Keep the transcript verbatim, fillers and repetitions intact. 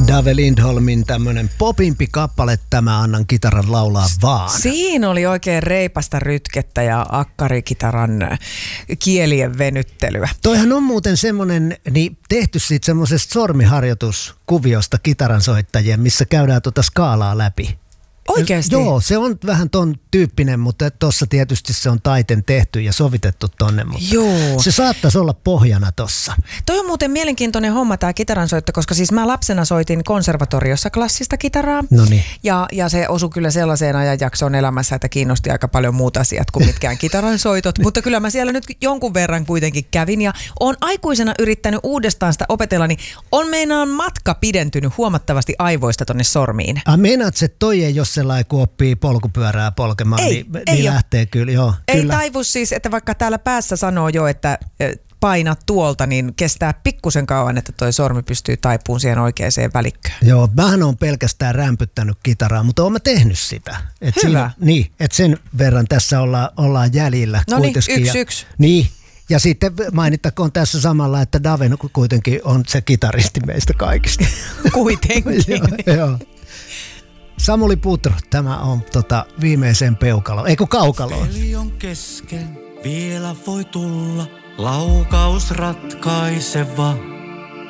Dave Lindholmin tämmönen popimpi kappale, tämä annan kitaran laulaa vaan. Siinä oli oikein reipasta rytkettä ja akkarikitaran kielien venyttelyä. Toihan on muuten semmonen, niin tehty siitä semmoisesta sormiharjoituskuviosta kitaransoittajien, missä käydään tuota skaalaa läpi. Oikeasti? Joo, se on vähän ton tyyppinen, mutta tossa tietysti se on taiten tehty ja sovitettu tonne, mutta Joo. se saattaisi olla pohjana tossa. Toi on muuten mielenkiintoinen homma tää kitaransoitto, koska siis mä lapsena soitin konservatoriossa klassista kitaraa. Noniin. Ja, ja se osui kyllä sellaiseen ajanjaksoon elämässä, että kiinnosti aika paljon muut asiat kuin mitkään kitaransoitot. Mutta kyllä mä siellä nyt jonkun verran kuitenkin kävin ja on aikuisena yrittänyt uudestaan sitä opetella, niin on meinaan matka pidentynyt huomattavasti aivoista tonne sormiin. Ah, meinaat se toi ei, jos sellainen kun oppii polkupyörää polkemaan, ei, niin, ei niin lähtee kyllä. Joo, ei kyllä. taivus siis, että vaikka täällä päässä sanoo jo, että paina tuolta, niin kestää pikkusen kauan, että toi sormi pystyy taipuun siihen oikeaan välikköön. Joo, mähän on pelkästään rämpyttänyt kitaraa, mutta oon mä tehnyt sitä. Et Hyvä. Siinä, niin, että sen verran tässä olla, ollaan jäljillä. No niin, kuitenkin. yksi ja, yksi. Niin, ja sitten mainittakoon tässä samalla, että Dave kuitenkin on se kitaristi meistä kaikista. Kuitenkin. joo, joo. Samuli Putro, tämä on tota, viimeiseen peukaloon, ei kun kaukaloon. Peli on kesken, vielä voi tulla laukaus ratkaiseva.